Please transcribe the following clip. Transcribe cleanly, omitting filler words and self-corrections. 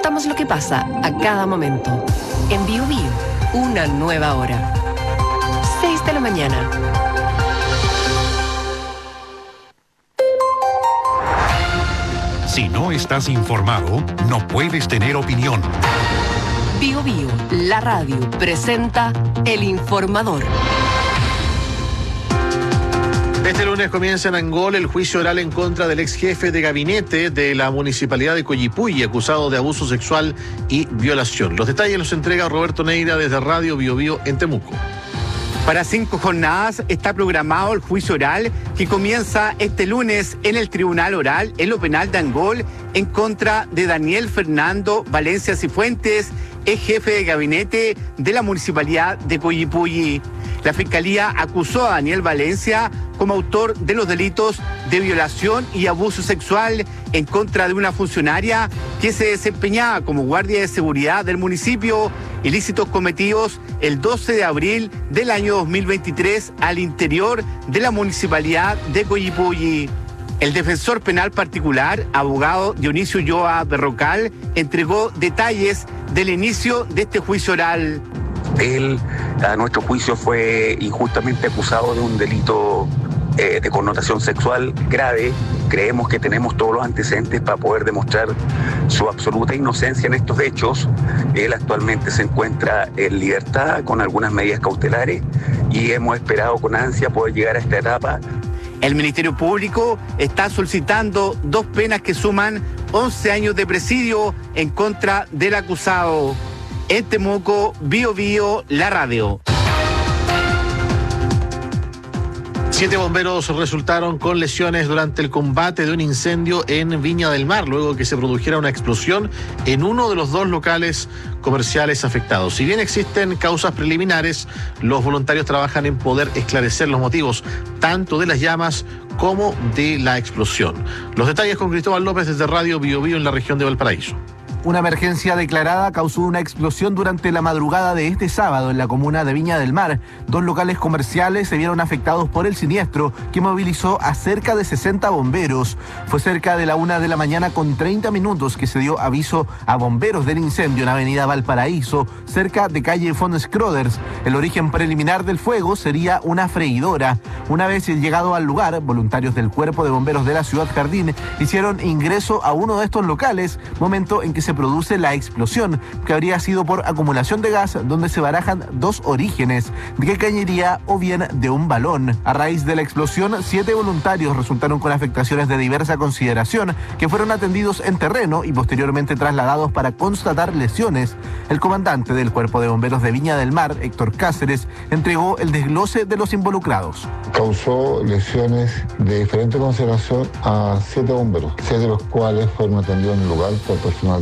contamos lo que pasa a cada momento. En Bio Bio, una nueva hora. 6 de la mañana. Si no estás informado, no puedes tener opinión. Bio Bio, la radio, presenta El Informador. Este lunes comienza en Angol el juicio oral en contra del ex jefe de gabinete de la municipalidad de Coyipulli, acusado de abuso sexual y violación. Los detalles los entrega Roberto Neira desde Radio Bio Bio en Temuco. Para 5 jornadas está programado el juicio oral que comienza este lunes en el Tribunal Oral en lo penal de Angol en contra de Daniel Fernando Valencia Cifuentes, ex jefe de gabinete de la municipalidad de Coyipulli. La Fiscalía acusó a Daniel Valencia como autor de los delitos de violación y abuso sexual en contra de una funcionaria que se desempeñaba como guardia de seguridad del municipio, ilícitos cometidos el 12 de abril del año 2023 al interior de la municipalidad de Coyipulli. El defensor penal particular, abogado Dionisio Ulloa Berrocal, entregó detalles del inicio de este juicio oral. Él, a nuestro juicio, fue injustamente acusado de un delito de connotación sexual grave. Creemos que tenemos todos los antecedentes para poder demostrar su absoluta inocencia en estos hechos. Él actualmente se encuentra en libertad con algunas medidas cautelares y hemos esperado con ansia poder llegar a esta etapa. El Ministerio Público está solicitando 2 penas que suman 11 años de presidio en contra del acusado. En Temuco, Bio Bio, la radio. 7 bomberos resultaron con lesiones durante el combate de un incendio en Viña del Mar, luego que se produjera una explosión en uno de los 2 locales comerciales afectados. Si bien existen causas preliminares, los voluntarios trabajan en poder esclarecer los motivos tanto de las llamas como de la explosión. Los detalles con Cristóbal López desde Radio Bio Bio en la región de Valparaíso. Una emergencia declarada causó una explosión durante la madrugada de este sábado en la comuna de Viña del Mar. 2 locales comerciales se vieron afectados por el siniestro que movilizó a cerca de 60 bomberos. Fue cerca de la 1 de la mañana con 30 minutos que se dio aviso a bomberos del incendio en Avenida Valparaíso, cerca de calle von Scroders. El origen preliminar del fuego sería una freidora. Una vez llegado al lugar, voluntarios del Cuerpo de Bomberos de la Ciudad Jardín hicieron ingreso a uno de estos locales, momento en que se produce la explosión, que habría sido por acumulación de gas, donde se barajan 2 orígenes, de que cañería o bien de un balón. A raíz de la explosión, 7 voluntarios resultaron con afectaciones de diversa consideración, que fueron atendidos en terreno y posteriormente trasladados para constatar lesiones. El comandante del Cuerpo de Bomberos de Viña del Mar, Héctor Cáceres, entregó el desglose de los involucrados. Causó lesiones de diferente consideración a 7 bomberos, 6 de los cuales fueron atendidos en el lugar por personal